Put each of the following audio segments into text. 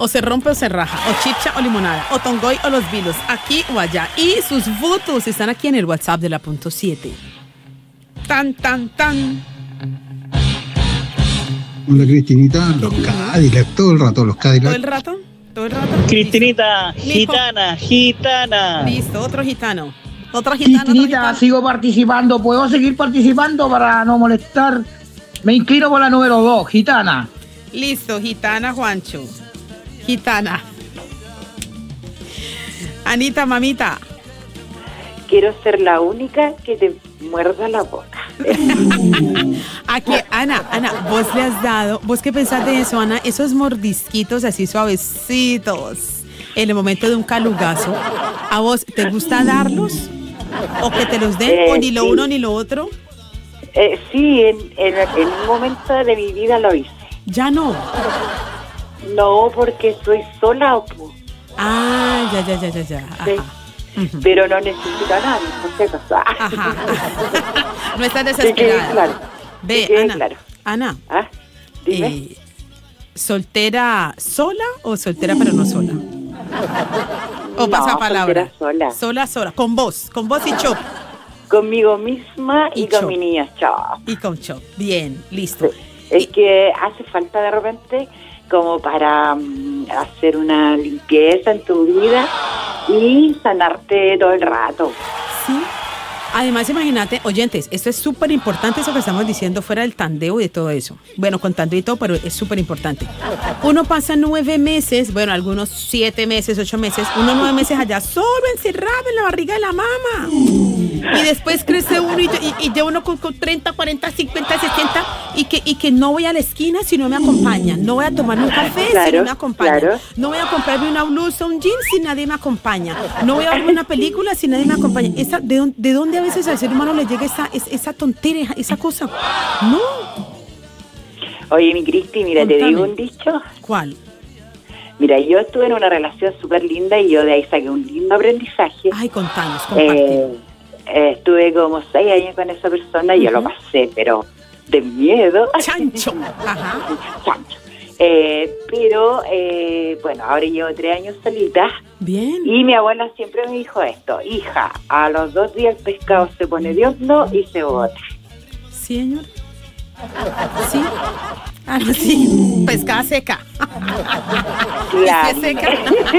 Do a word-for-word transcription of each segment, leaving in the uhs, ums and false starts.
O se rompe o se raja, o chicha o limonada, o tongoy o los vilos, aquí o allá. Y sus votos están aquí en el WhatsApp de la punto siete. Tan, tan, tan. Hola, Cristinita. Los Cadillac, todo el rato, los Cadillac. ¿Todo el rato? ¿Todo el rato? Cristinita, Listo. gitana, gitana. Listo, otro gitano. Otro gitano, otro Cristinita, gitano. sigo participando. ¿Puedo seguir participando para no molestar? Me inscribo por la número dos, gitana. Listo, gitana, Juancho. Gitana. Anita, mamita. Quiero ser la única que te muerda la boca. Aquí, Ana, Ana, vos le has dado, vos qué pensás de eso, Ana, esos mordisquitos así suavecitos en el momento de un calugazo, ¿a vos te gusta darlos? ¿O que te los den? Eh, ¿O ni lo sí. uno ni lo otro? Eh, sí, en, en, en un momento de mi vida lo hice. Ya no. No, porque estoy sola, po. Ah, ya, ya, ya, ya, ya. Ajá. Sí. Ujú. Pero no necesito a nadie, por si acaso. Ajá. No estás Que quede desesperada. claro. Ve, Que quede Ana, claro. Ana, ¿Ah? Dime. eh, ¿soltera sola o soltera pero no sola? ¿O No, pasa palabra? soltera sola. Sola, sola. Con vos, con vos y Chop. Conmigo misma y, Y con Chop. mi niña, chao. Y con Chop. Bien, listo. Es Y- que hace falta de repente como para um, hacer una limpieza en tu vida y sanarte todo el rato. Sí. Además, imagínate, oyentes, esto es súper importante eso que estamos diciendo fuera del tandeo y de todo eso. Bueno, con tandeo y todo, pero es súper importante. Uno pasa nueve meses, bueno, algunos siete meses, ocho meses, uno nueve meses allá solo encerrado en la barriga de la mamá. Y después crece uno y, y, y ya uno con, con treinta, cuarenta, cincuenta, sesenta y que, y que no voy a la esquina si no me acompañan. No voy a tomarme un café si Claro, no me acompañan. claro. No voy a comprarme una blusa, un jean si nadie me acompaña. No voy a ver una película si nadie me acompaña. Esa, ¿de, dónde, ¿De dónde a veces al ser humano le llega esa, esa, esa tontera, esa cosa? No. Oye, mi Cristi, mira, te Contame. digo un dicho. ¿Cuál? Mira, yo estuve en una relación súper linda y yo de ahí saqué un lindo aprendizaje. Ay, contanos, compartir. Eh, eh, estuve como seis años con esa persona y yo lo pasé, pero de miedo. Chancho. Ajá. Chancho. Eh, pero, eh, bueno, ahora llevo tres años solita Bien. y mi abuela siempre me dijo esto: hija, a los dos días el pescado se pone de hondo y se bota. Sí, señor. Sí. Ah, no, sí. Pescada seca. Claro. ¿Y si es seca?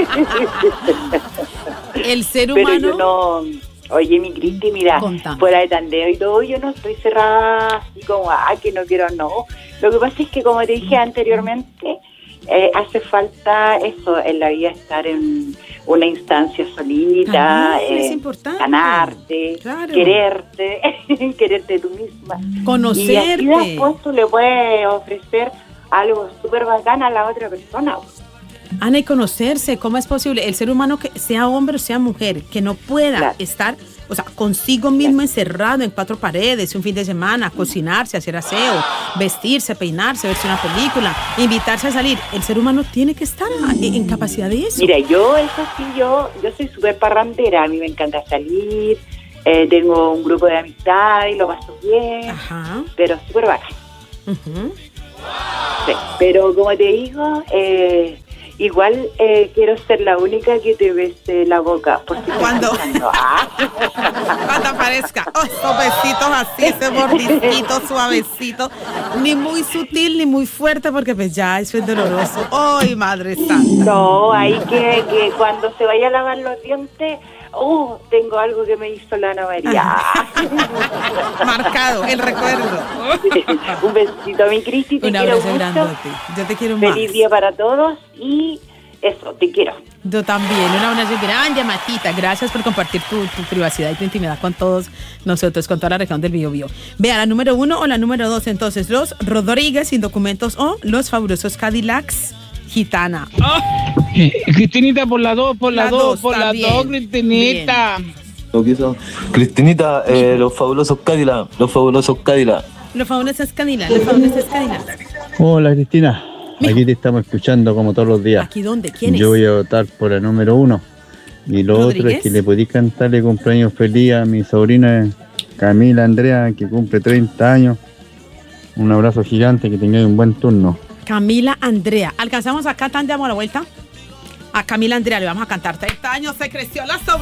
El ser Pero humano. yo no... Oye, mi Cristi, mira, Contame. fuera de tandeo y todo, yo no estoy cerrada así como, ah, que no quiero, no. Lo que pasa es que, como te dije anteriormente, eh, hace falta eso en la vida, estar en una instancia solita, También es eh, importante. sanarte, Claro. quererte, quererte tú misma. Y así Conocerte. después tú le puedes ofrecer algo súper bacán a la otra persona. Ana, y conocerse, ¿cómo es posible? El ser humano, que sea hombre o sea mujer, que no pueda Claro. estar, o sea, consigo mismo encerrado en cuatro paredes, un fin de semana, cocinarse, hacer aseo, vestirse, peinarse, verse una película, invitarse a salir. El ser humano tiene que estar en, en capacidad de eso. Mira, yo, eso sí, yo, yo soy súper parrandera, a mí me encanta salir, eh, tengo un grupo de amistad y lo paso bien, Ajá. pero súper bacán. Ujú. Sí. Pero como te digo, eh, igual eh, quiero ser la única que te bese la boca. Por si estás ¿Cuándo? pensando, ah, Cuando aparezca, oh, esos besitos así, ese mordisquito suavecito, ni muy sutil ni muy fuerte, porque pues ya eso es doloroso. ¡Ay, Madre Santa! no, hay que, que cuando se vaya a lavar los dientes, oh, tengo algo que me hizo la Ana María. Marcado, el recuerdo. Un besito, mi Cristi, te Un quiero abrazo mucho. grandote. Yo te quiero más. Feliz día para todos y eso, te quiero. Yo también, un abrazo grande, Matita. Gracias por compartir tu, tu privacidad y tu intimidad con todos nosotros, con toda la región del Biobío. Vea, la número uno o la número dos, entonces, los Rodríguez sin documentos o los fabulosos Cadillacs Gitana. Oh, Cristinita, por la dos, por la La dos, dos, por la también. dos, Cristinita. Lo que hizo Cristinita, eh, los fabulosos Cadillac, los fabulosos Cadillac. los fabulosos Cadillacs, los fabulosos Cadillacs. Hola Cristina, aquí te estamos escuchando como todos los días. ¿Aquí dónde? ¿Quién es? Yo voy a votar por la número uno. Y lo otro ¿Rodríguez? es que le podéis cantarle cumpleaños feliz a mi sobrina Camila Andrea, que cumple treinta años. Un abrazo gigante, que tengáis un buen turno. Camila Andrea. ¿Alcanzamos acá tan de amor a la vuelta? A Camila Andrea le vamos a cantar. treinta años se creció la sobrina.